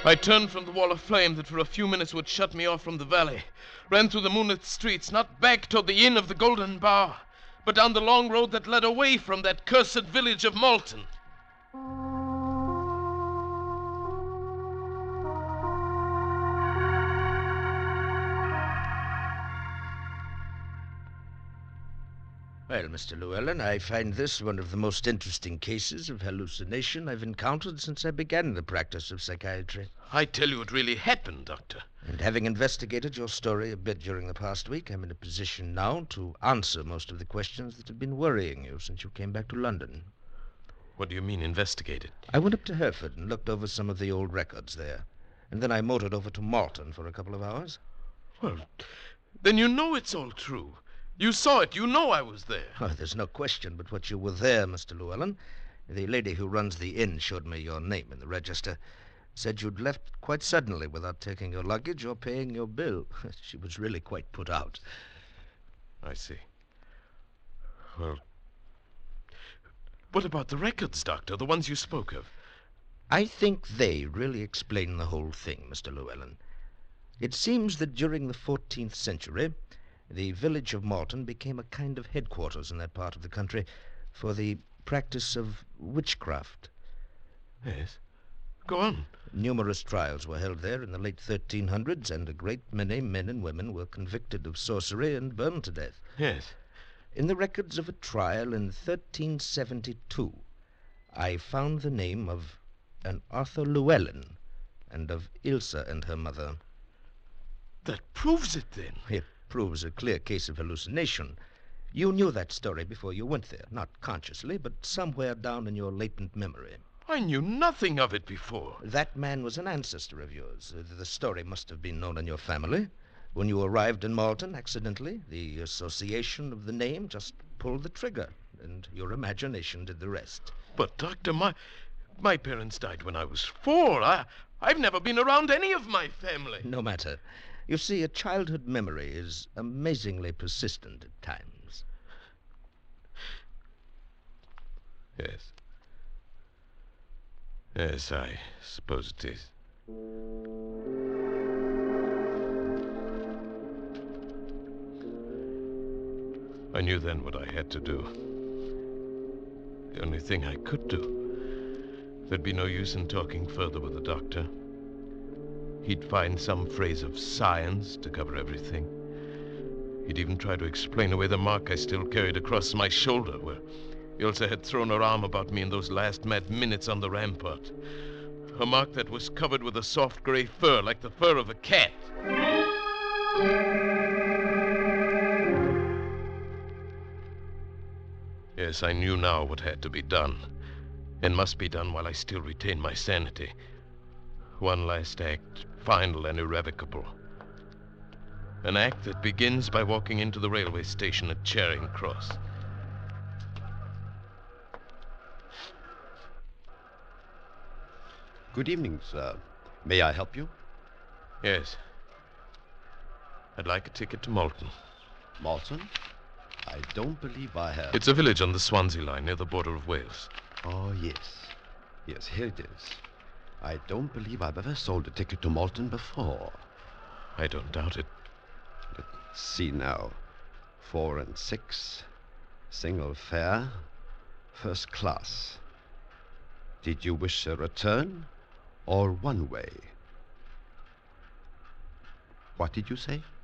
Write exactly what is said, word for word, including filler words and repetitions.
I turned from the wall of flame that for a few minutes would shut me off from the valley, ran through the moonlit streets, not back toward the inn of the Golden Bough, but down the long road that led away from that cursed village of Malton. Well, Mister Llewellyn, I find this one of the most interesting cases of hallucination I've encountered since I began the practice of psychiatry. I tell you, it really happened, Doctor. And having investigated your story a bit during the past week, I'm in a position now to answer most of the questions that have been worrying you since you came back to London. What do you mean, investigated? I went up to Hereford and looked over some of the old records there. And then I motored over to Malton for a couple of hours. Well, then you know it's all true. You saw it. You know I was there. Oh, there's no question but what you were there, Mister Llewellyn. The lady who runs the inn showed me your name in the register. Said you'd left quite suddenly without taking your luggage or paying your bill. She was really quite put out. I see. Well, what about the records, Doctor, the ones you spoke of? I think they really explain the whole thing, Mister Llewellyn. It seems that during the fourteenth century, the village of Malton became a kind of headquarters in that part of the country for the practice of witchcraft. Yes. Go on. Numerous trials were held there in the late thirteen hundreds, and a great many men and women were convicted of sorcery and burned to death. Yes. In the records of a trial in thirteen seventy-two, I found the name of an Arthur Llewellyn and of Ilsa and her mother. That proves it, then. It proves a clear case of hallucination. You knew that story before you went there, not consciously, but somewhere down in your latent memory. I knew nothing of it before. That man was an ancestor of yours. Uh, The story must have been known in your family. When you arrived in Malton accidentally, the association of the name just pulled the trigger, and your imagination did the rest. But, Doctor, my my parents died when I was four. I, I've never been around any of my family. No matter. You see, a childhood memory is amazingly persistent at times. Yes. Yes, I suppose it is. I knew then what I had to do. The only thing I could do. There'd be no use in talking further with the doctor. He'd find some phrase of science to cover everything. He'd even try to explain away the mark I still carried across my shoulder, where Ilsa had thrown her arm about me in those last mad minutes on the rampart. A mark that was covered with a soft gray fur, like the fur of a cat. Yes, I knew now what had to be done, and must be done while I still retain my sanity. One last act, final and irrevocable. An act that begins by walking into the railway station at Charing Cross. Good evening, sir. May I help you? Yes. I'd like a ticket to Malton. Malton? I don't believe I have. It's a village on the Swansea line near the border of Wales. Oh, yes. Yes, here it is. I don't believe I've ever sold a ticket to Malton before. I don't doubt it. Let's see now. Four and six. Single fare. First class. Did you wish a return or one way? What did you say?